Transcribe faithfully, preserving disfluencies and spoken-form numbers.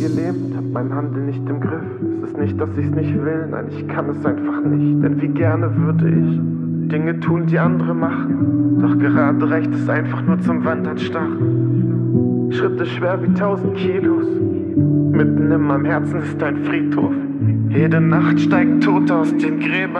gelebt, hab mein Handeln nicht im Griff. Es ist nicht, dass ich's nicht will, nein, ich kann es einfach nicht. Denn wie gerne würde ich Dinge tun, die andere machen. Doch gerade reicht es einfach nur zum Wandern starren. Schritte schwer wie tausend Kilos. Mitten in meinem Herzen ist ein Friedhof. Jede Nacht steigen Tote aus den Gräbern.